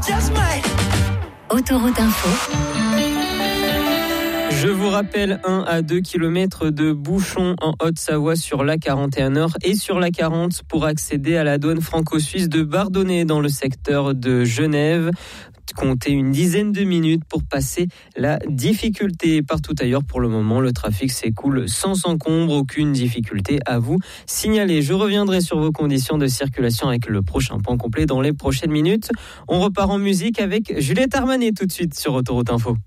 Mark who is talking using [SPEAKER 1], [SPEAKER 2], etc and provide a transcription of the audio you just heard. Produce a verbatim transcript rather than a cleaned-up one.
[SPEAKER 1] Autoroute Info.
[SPEAKER 2] Je vous rappelle un à deux kilomètres de bouchons en Haute-Savoie sur l'A quarante et un Nord et sur l'A quarante pour accéder à la douane franco-suisse de Bardonnay dans le secteur de Genève. Comptez une dizaine de minutes pour passer la difficulté. Partout ailleurs, pour le moment, le trafic s'écoule sans encombre. Aucune difficulté à vous signaler. Je reviendrai sur vos conditions de circulation avec le prochain point complet dans les prochaines minutes. On repart en musique avec Juliette Armanet tout de suite sur Autoroute Info.